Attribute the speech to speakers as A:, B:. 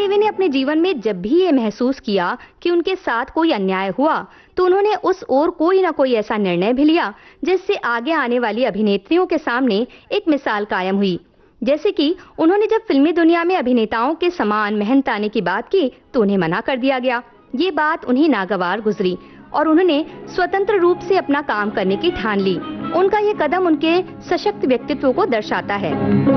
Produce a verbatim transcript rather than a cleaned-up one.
A: देवी ने अपने जीवन में जब भी ये महसूस किया कि उनके साथ कोई अन्याय हुआ, तो उन्होंने उस ओर कोई ना कोई ऐसा निर्णय भी लिया जिससे आगे आने वाली अभिनेत्रियों के सामने एक मिसाल कायम हुई। जैसे कि उन्होंने जब फिल्मी दुनिया में अभिनेताओं के समान मेहनताने की बात की तो उन्हें मना कर दिया गया। ये बात उन्हें नागवार गुजरी और उन्होंने स्वतंत्र रूप से अपना काम करने की ठान ली। उनका ये कदम उनके सशक्त व्यक्तित्व को दर्शाता है।